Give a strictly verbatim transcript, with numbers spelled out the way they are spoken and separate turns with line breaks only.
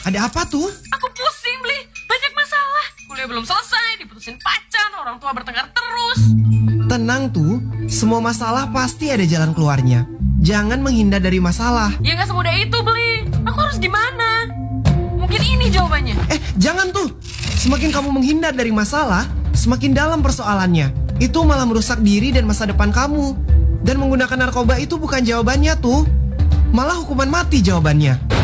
Ada apa tuh?
Aku pusing, Bli. Banyak masalah. Kuliah belum selesai, diputusin pacar, orang tua bertengkar terus.
Tenang tuh, semua masalah pasti ada jalan keluarnya. Jangan menghindar dari masalah.
Ya nggak semudah itu, Bli. Aku harus gimana? Mungkin ini jawabannya.
Eh, jangan tuh. Semakin kamu menghindar dari masalah, semakin dalam persoalannya. Itu malah merusak diri dan masa depan kamu. Dan menggunakan narkoba itu bukan jawabannya tuh. Malah hukuman mati jawabannya.